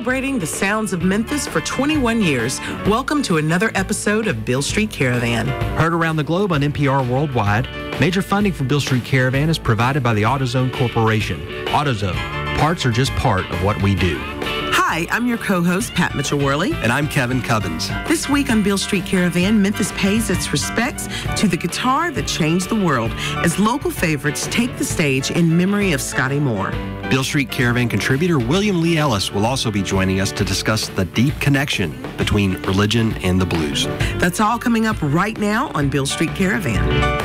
Celebrating the sounds of Memphis for 21 years. Welcome to another episode of Beale Street Caravan. Heard around the globe on NPR Worldwide, major funding for Beale Street Caravan is provided by the AutoZone Corporation. AutoZone, parts are just part of what we do. Hi, I'm your co-host, Pat Mitchell-Worley. And I'm Kevin Cubbins. This week on Beale Street Caravan, Memphis pays its respects to the guitar that changed the world as local favorites take the stage in memory of Scotty Moore. Beale Street Caravan contributor William Lee Ellis will also be joining us to discuss the deep connection between religion and the blues. That's all coming up right now on Beale Street Caravan.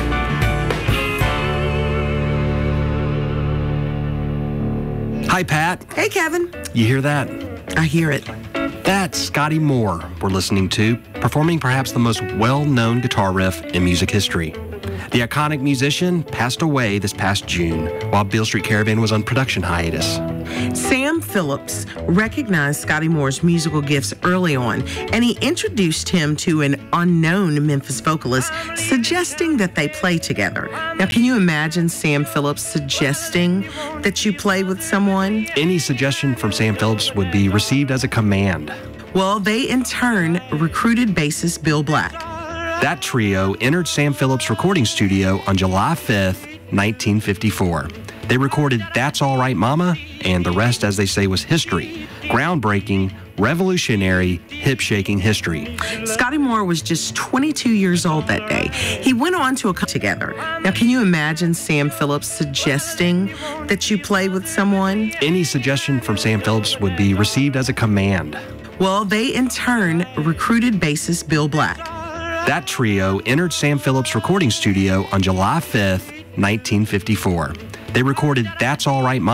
Hi, Pat. Hey, Kevin. You hear that? I hear it. That's Scotty Moore we're listening to, performing perhaps the most well-known guitar riff in music history. The iconic musician passed away this past June while Beale Street Caravan was on production hiatus. Sam Phillips recognized Scotty Moore's musical gifts early on, and he introduced him to an unknown Memphis vocalist, suggesting that they play together. Now, can you imagine Sam Phillips suggesting that you play with someone? Any suggestion from Sam Phillips would be received as a command. Well, they in turn recruited bassist Bill Black. That trio entered Sam Phillips' recording studio on July 5th, 1954. They recorded That's All Right Mama, and the rest, as they say, was history. Groundbreaking, revolutionary, hip-shaking history. Scotty Moore was just 22 years old that day. He went on to together. Now, can you imagine Sam Phillips suggesting that you play with someone? Any suggestion from Sam Phillips would be received as a command. Well, they in turn recruited bassist Bill Black. That trio entered Sam Phillips' recording studio on July 5th, 1954. They recorded That's All Right Mama.